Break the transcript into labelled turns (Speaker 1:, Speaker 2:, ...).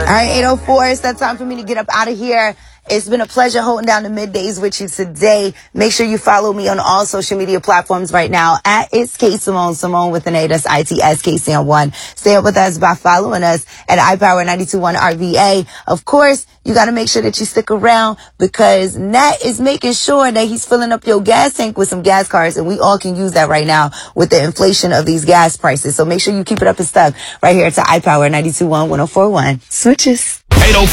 Speaker 1: right, 8:04. It's that time for me to get up out of here. It's been a pleasure holding down the middays with you today. Make sure you follow me on all social media platforms right now at It's K Simone, Simone with an A, that's ITSKC1. Stay up with us by following us at iPower 92.1 RVA. Of course, you got to make sure that you stick around because Nat is making sure that he's filling up your gas tank with some gas cards, and we all can use that right now with the inflation of these gas prices. So make sure you keep it up and stuck right here to iPower 92.1 1041. Switches.
Speaker 2: 8:04.